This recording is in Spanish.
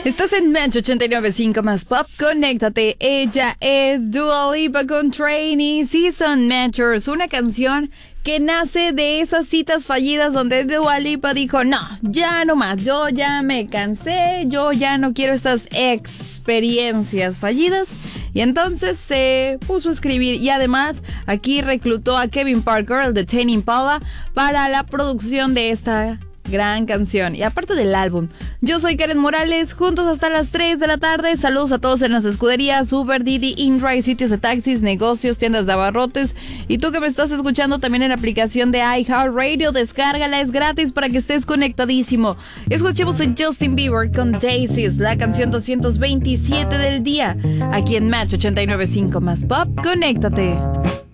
Estás en Match 89.5 más Pop, conéctate. Ella es Dua Lipa con Trainee Season Matchers, una canción que nace de esas citas fallidas donde Dua Lipa dijo, no, ya no más, yo ya me cansé, yo ya no quiero estas experiencias fallidas. Y entonces se puso a escribir y además aquí reclutó a Kevin Parker, el de Tame Impala, para la producción de esta gran canción y aparte del álbum. Yo soy Karen Morales, juntos hasta las 3 de la tarde. Saludos a todos en las escuderías, Uber, Didi, InDrive, sitios de taxis, negocios, tiendas de abarrotes. Y tú que me estás escuchando también en la aplicación de iHeartRadio, descárgala, es gratis para que estés conectadísimo. Escuchemos a Justin Bieber con Daisies, la canción 227 del día, aquí en Match 89.5 más Pop. Conéctate.